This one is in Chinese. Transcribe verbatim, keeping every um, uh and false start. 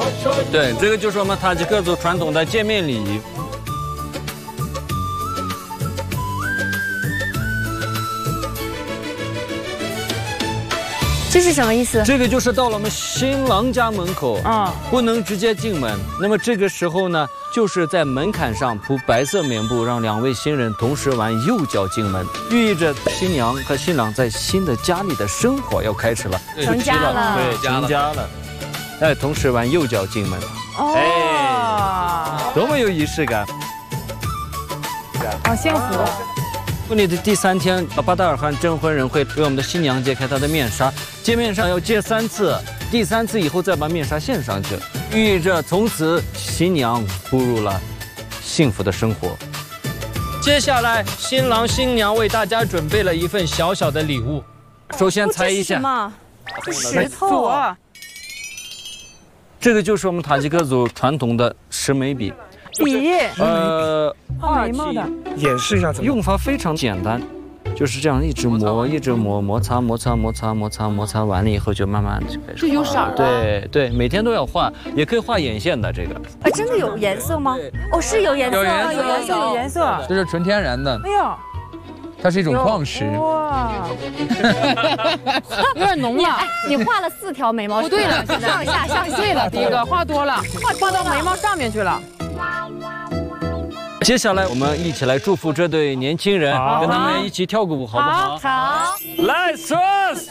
对，这个就是我们塔吉克族传统的见面礼仪。 这是什么意思？ 这个就是到了我们新郎家门口啊， 不能直接进门。那么这个时候呢，就是在门槛上铺白色棉布，让两位新人同时玩右脚进门，寓意着新娘和新郎在新的家里的生活要开始了， 成家了， 对，成家了。哎，同时玩右脚进门，哎，多么有仪式感！ 好幸福。 婚礼的第三天，巴达尔汗证婚人会为我们的新娘揭开她的面纱，揭面纱要揭三次，第三次以后再把面纱献上去，寓意着从此新娘步入了幸福的生活。接下来，新郎新娘为大家准备了一份小小的礼物，首先猜一下， 什么？是石头啊！ 这个就是我们塔吉克族传统的石眉笔。 笔， 呃， 画眉毛的， 演示一下怎么用法非常简单，就是这样一直磨，一直磨，摩擦摩擦摩擦摩擦摩擦完了以后就慢慢就开始。 这有色儿。 对对，每天都要画，也可以画眼线的这个。 哎，真的有颜色吗？哦，是有颜色， 有颜色有颜色，有颜色。 这是纯天然的， 哎呦， 它是一种矿石。 哇，有点浓了。 哎，你画了四条眉毛。 不对了， 上下上下。 对了，第一个画多了，画到眉毛上面去了。 接下来我们一起来祝福这对年轻人，跟他们一起跳个舞，好不好？ 好。 来 ，Let's